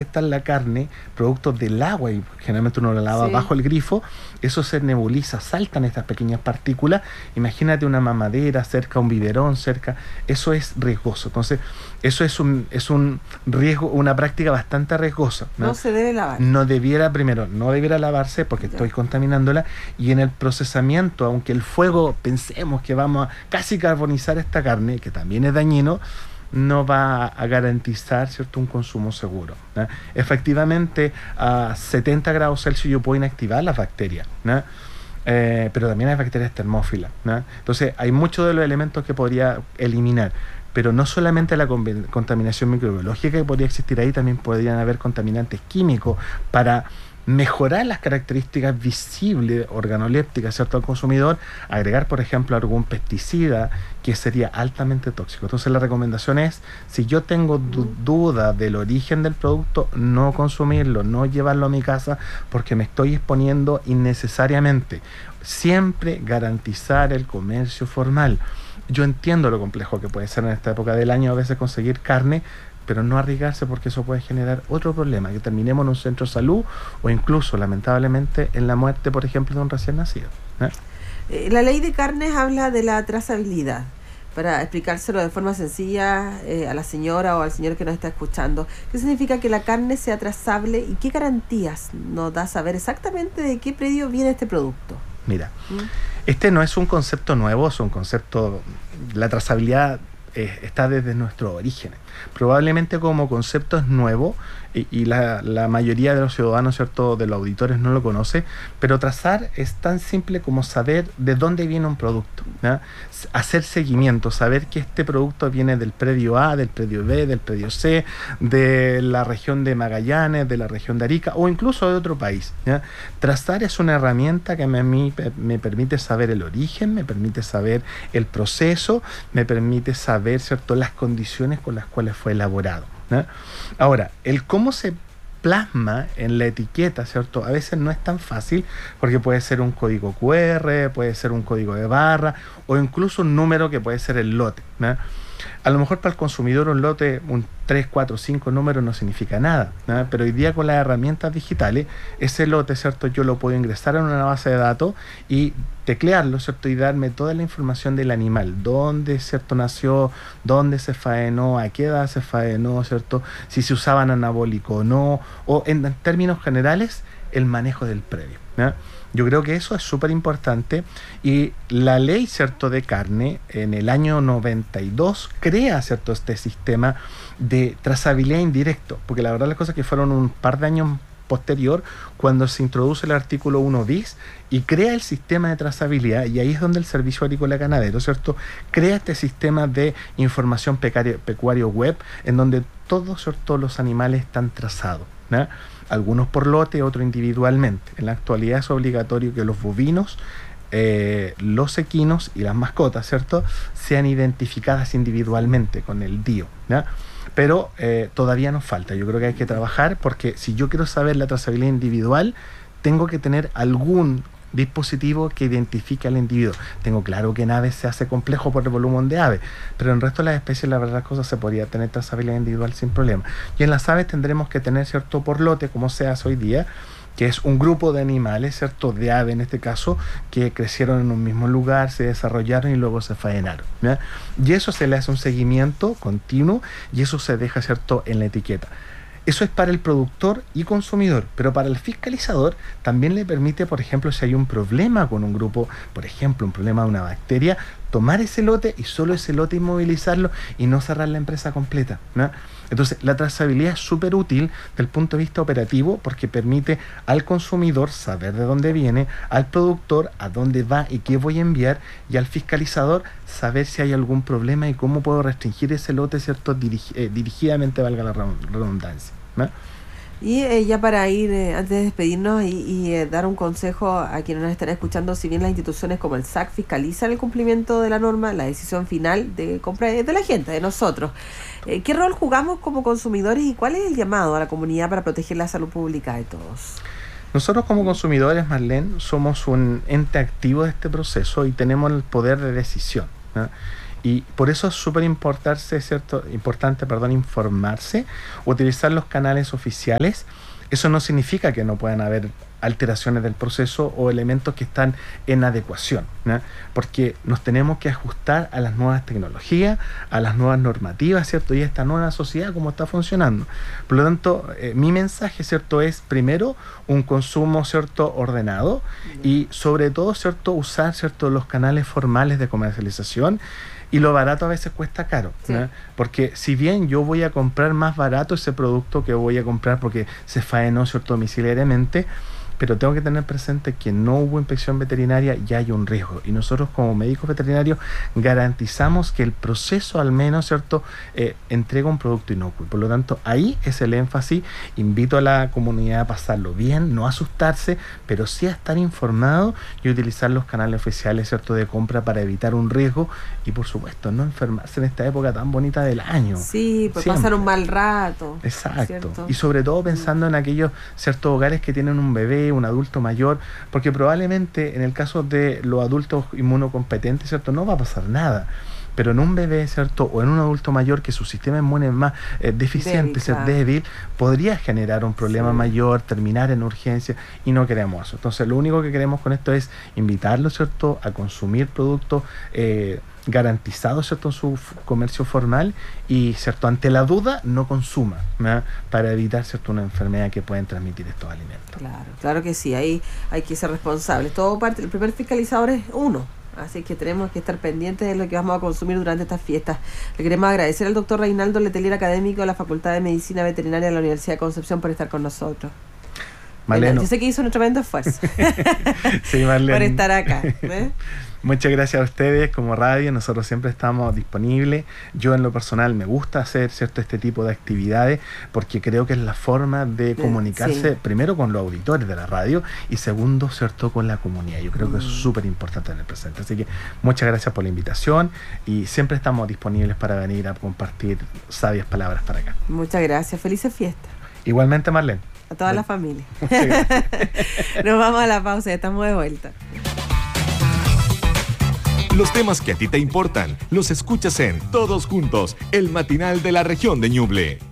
sueltan la carne, producto del agua, y generalmente uno la lava bajo el grifo, eso se nebuliza, saltan estas pequeñas partículas. Imagínate una mamadera cerca, un biberón cerca, eso es riesgoso. Entonces, eso es un riesgo, una práctica bastante riesgosa. No se debe lavar. No debiera lavarse porque estoy contaminándola, y en el procesamiento, aunque el fuego pensemos que vamos a casi carbonizar esta carne, que también es dañino, no va a garantizar, ¿cierto?, un consumo seguro, ¿no? Efectivamente, a 70 grados Celsius yo puedo inactivar las bacterias, ¿no? Pero también hay bacterias termófilas, ¿no? Entonces hay muchos de los elementos que podría eliminar, pero no solamente la contaminación microbiológica que podría existir ahí, también podrían haber contaminantes químicos para mejorar las características visibles organolépticas, ¿cierto?, al consumidor, agregar, por ejemplo, algún pesticida que sería altamente tóxico. Entonces la recomendación es, si yo tengo duda del origen del producto, no consumirlo, no llevarlo a mi casa porque me estoy exponiendo innecesariamente. Siempre garantizar el comercio formal. Yo entiendo lo complejo que puede ser en esta época del año a veces conseguir carne, pero no arriesgarse porque eso puede generar otro problema, que terminemos en un centro de salud o incluso, lamentablemente, en la muerte, por ejemplo, de un recién nacido. La ley de carnes habla de la trazabilidad. Para explicárselo de forma sencilla a la señora o al señor que nos está escuchando, ¿qué significa que la carne sea trazable y qué garantías nos da saber exactamente de qué predio viene este producto? Mira, este no es un concepto nuevo, es un concepto, la trazabilidad está desde nuestros orígenes. Probablemente como concepto es nuevo y la mayoría de los ciudadanos, ¿cierto?, de los auditores no lo conoce, pero trazar es tan simple como saber de dónde viene un producto, ¿no? Hacer seguimiento, saber que este producto viene del predio A, del predio B, del predio C, de la región de Magallanes, de la región de Arica o incluso de otro país, ¿no? Trazar es una herramienta que a mí me permite saber el origen, me permite saber el proceso, me permite saber, ¿cierto?, las condiciones con las cuales fue elaborado, ¿no? Ahora, el cómo se plasma en la etiqueta, ¿cierto?, a veces no es tan fácil porque puede ser un código QR, puede ser un código de barra o incluso un número que puede ser el lote, ¿no? A lo mejor para el consumidor un lote, un 3, 4, 5 números no significa nada, ¿no? Pero hoy día con las herramientas digitales, ese lote, ¿cierto?, yo lo puedo ingresar en una base de datos y teclearlo, ¿cierto?, y darme toda la información del animal, dónde, ¿cierto?, nació, dónde se faenó, a qué edad se faenó, ¿cierto?, si se usaban anabólico o no, o en términos generales, el manejo del predio, ¿no? Yo creo que eso es súper importante y la ley, ¿cierto?, de carne en el año 92 crea, ¿cierto?, este sistema de trazabilidad indirecto, porque la verdad las cosas que fueron un par de años posterior cuando se introduce el artículo 1 bis y crea el sistema de trazabilidad, y ahí es donde el Servicio Agrícola Ganadero, ¿cierto?, crea este sistema de información pecuario web en donde todos, ¿cierto?, los animales están trazados, ¿no? Algunos por lote, otros individualmente. En la actualidad es obligatorio que los bovinos, los equinos y las mascotas, ¿cierto?, sean identificadas individualmente con el DIO, ¿no? Pero todavía nos falta. Yo creo que hay que trabajar porque si yo quiero saber la trazabilidad individual, tengo que tener algún dispositivo que identifique al individuo. Tengo claro que en aves se hace complejo por el volumen de aves, pero en el resto de las especies la verdad cosa se podría tener trazabilidad individual sin problema. Y en las aves tendremos que tener, ¿cierto?, por lote, como se hace hoy día, que es un grupo de animales, ¿cierto?, de aves en este caso, que crecieron en un mismo lugar, se desarrollaron y luego se faenaron, ¿no? Y eso se le hace un seguimiento continuo y eso se deja, ¿cierto?, en la etiqueta. Eso es para el productor y consumidor, pero para el fiscalizador también le permite, por ejemplo, si hay un problema con un grupo, por ejemplo, un problema de una bacteria, tomar ese lote y solo ese lote inmovilizarlo y no cerrar la empresa completa, ¿no? Entonces, la trazabilidad es súper útil desde el punto de vista operativo porque permite al consumidor saber de dónde viene, al productor a dónde va y qué voy a enviar, y al fiscalizador saber si hay algún problema y cómo puedo restringir ese lote, ¿cierto?, dirigidamente, valga la redundancia, ¿no? Y ya para ir, antes de despedirnos y dar un consejo a quienes nos están escuchando, si bien las instituciones como el SAC fiscalizan el cumplimiento de la norma, la decisión final de compra es de la gente, de nosotros. ¿Qué rol jugamos como consumidores y cuál es el llamado a la comunidad para proteger la salud pública de todos? Nosotros como consumidores, Marlene, somos un ente activo de este proceso y tenemos el poder de decisión, ¿no? Y por eso es súper importante, informarse, utilizar los canales oficiales. Eso no significa que no puedan haber alteraciones del proceso o elementos que están en adecuación, ¿no? Porque nos tenemos que ajustar a las nuevas tecnologías, a las nuevas normativas, ¿cierto? Y a esta nueva sociedad, cómo está funcionando. Por lo tanto, mi mensaje, ¿cierto?, es primero un consumo, ¿cierto?, ordenado y sobre todo, ¿cierto?, usar, ¿cierto?, los canales formales de comercialización. Y lo barato a veces cuesta caro, sí. ¿No? Porque si bien yo voy a comprar más barato ese producto que voy a comprar porque se faenó, ¿cierto?, domiciliariamente, pero tengo que tener presente que no hubo inspección veterinaria y hay un riesgo. Y nosotros como médicos veterinarios garantizamos que el proceso al menos, ¿cierto?, entrega un producto inocuo. Por lo tanto, ahí es el énfasis. Invito a la comunidad a pasarlo bien, no asustarse, pero sí a estar informado y utilizar los canales oficiales, ¿cierto?, de compra para evitar un riesgo y, por supuesto, no enfermarse en esta época tan bonita del año. Sí, pues pasar un mal rato. Exacto. ¿Cierto? Y sobre todo pensando en aquellos ciertos hogares que tienen un bebé, un adulto mayor, porque probablemente en el caso de los adultos inmunocompetentes, ¿cierto?, no va a pasar nada. Pero en un bebé, ¿cierto?, o en un adulto mayor que su sistema inmune es más deficiente, débil, podría generar un problema mayor, terminar en urgencia, y no queremos eso. Entonces, lo único que queremos con esto es invitarlo, ¿cierto?, a consumir productos garantizados, ¿cierto?, en su comercio formal y, ¿cierto?, ante la duda, no consuma, ¿no?, para evitar, ¿cierto?, una enfermedad que pueden transmitir estos alimentos. Claro que sí, ahí hay que ser responsables. Todo parte, el primer fiscalizador es uno. Así que tenemos que estar pendientes de lo que vamos a consumir durante estas fiestas. Le queremos agradecer al doctor Reinaldo Letelier, académico de la Facultad de Medicina Veterinaria de la Universidad de Concepción, por estar con nosotros. Marlene, yo sé que hizo un tremendo esfuerzo sí, Marlene, por estar acá. Muchas gracias a ustedes. Como radio, nosotros siempre estamos disponibles. Yo en lo personal me gusta hacer, ¿cierto?, este tipo de actividades porque creo que es la forma de comunicarse, primero con los auditores de la radio y segundo, ¿cierto?, con la comunidad. Yo creo que es súper importante tener presente. Así que muchas gracias por la invitación y siempre estamos disponibles para venir a compartir sabias palabras para acá. Muchas gracias. Felices fiestas. Igualmente, Marlene. A toda la familia. Nos vamos a la pausa, estamos de vuelta. Los temas que a ti te importan los escuchas en Todos Juntos, el matinal de la región de Ñuble.